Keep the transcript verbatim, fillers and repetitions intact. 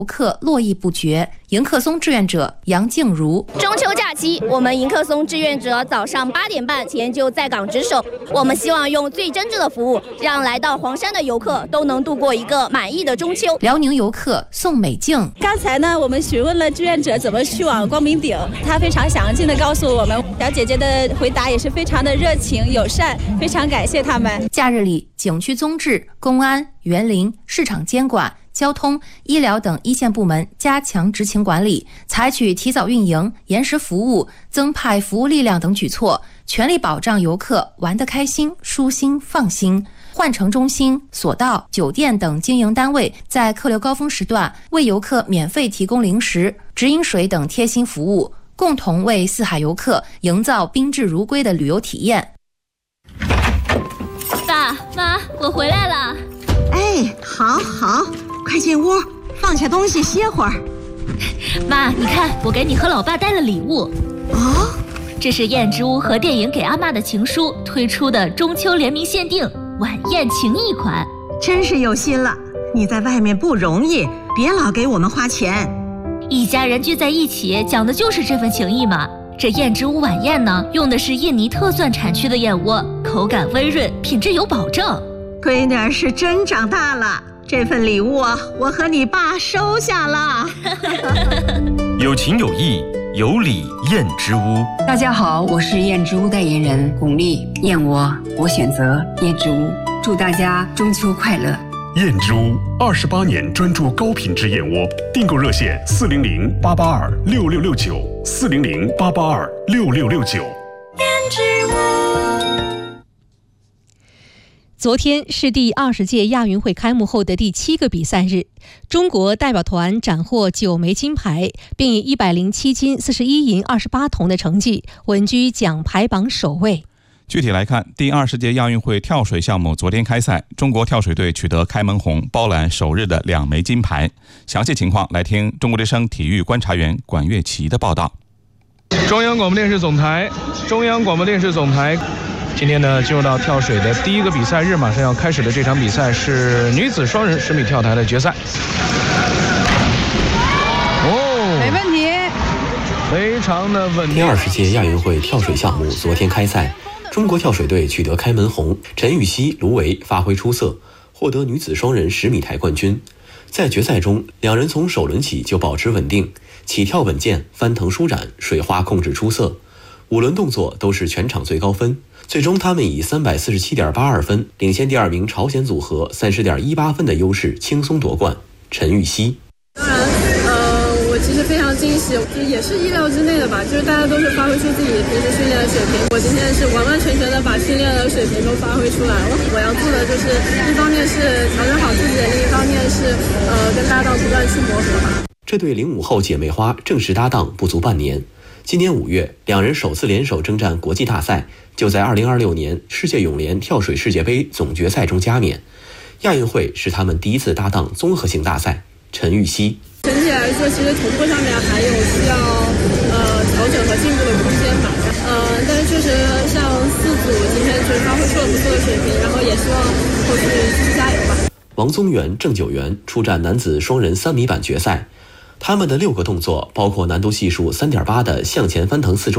游客络绎不绝。迎客松志愿者杨静茹： 中秋假期，我们迎客松志愿者早上八点半前就在岗值守。我们希望用最真挚的服务，让来到黄山的游客都能度过一个满意的中秋。 辽宁游客宋美静： 刚才呢，我们询问了志愿者怎么去往光明顶，他非常详尽的告诉我们，小姐姐的回答也是非常的热情友善，非常感谢他们。 假日里，景区综治、公安、园林、市场监管、交通、医疗等一线部门加强执勤管理，采取提早运营、延时服务、增派服务力量等举措，全力保障游客玩得开心、舒心、放心。换乘中心、索道、酒店等经营单位在客流高峰时段为游客免费提供零食、直饮水等贴心服务，共同为四海游客营造宾至如归的旅游体验。 爸妈，我回来了。 哎，好好，快进屋，放下东西歇会儿。 妈，你看，我给你和老爸带了礼物。 哦， 这是燕之屋和电影《给阿嬷的情书》推出的中秋联名限定晚宴情谊款， 真是有心了。你在外面不容易，别老给我们花钱。 一家人聚在一起，讲的就是这份情谊嘛。这燕之屋晚宴呢，用的是印尼特蒜产区的燕窝，口感温润，品质有保证。 闺女是真长大了，这份礼物啊，我和你爸收下了。 有情有义，有礼燕之屋。 大家好，我是燕之屋代言人巩俐。燕窝，我选择燕之屋。祝大家中秋快乐。 燕之屋二十八年专注高品质燕窝，订购热线四零零八八二六六六九四零零八八二六六六九。 燕之屋。 昨天是第二十届亚运会开幕后的第七个比赛日，中国代表团斩获九枚金牌，并以一百零七金、四十一银、二十八铜的成绩稳居奖牌榜首位。 具体来看，第二十届亚运会跳水项目昨天开赛，中国跳水队取得开门红，包揽首日的两枚金牌。详细情况来听中国之声体育观察员管乐琪的报道。 中央广播电视总台，中央广播电视总台。今天呢，进入到跳水的第一个比赛日，马上要开始的这场比赛是女子双人十米跳台的决赛。哦， 没问题， 非常的稳定。 第二十届亚运会跳水项目昨天开赛，中国跳水队取得开门红，陈芋汐、卢维发挥出色，获得女子双人十米台冠军。在决赛中，两人从首轮起就保持稳定，起跳稳健，翻腾舒展，水花控制出色，五轮动作都是全场最高分。最终他们以 三百四十七点八二 分领先第二名朝鲜组合 三十点一八 分的优势轻松夺冠。陈芋汐： 当然呃，我其实非常惊喜，就也是意料之内的吧，就是大家都是发挥出自己平时训练的水平，我今天是完完全全的把训练的水平都发挥出来了。我要做的就是一方面是调整好自己，另一方面是呃跟搭档不断去磨合吧。 这对零五后姐妹花正式搭档不足半年，今年五月两人首次联手征战国际大赛，就在二零二六年世界泳联跳水世界杯总决赛中加冕。亚运会是他们第一次搭档综合性大赛。陈芋汐： 整体来说，其实同步上面还有需要呃调整和进步的空间吧。呃，但是确实像四组今天就是发挥出了不错的水平，然后也希望后续继续加油吧。 王宗源、郑九元出战男子双人三米板决赛，他们的六个动作包括难度系数 三点八 的向前翻腾四周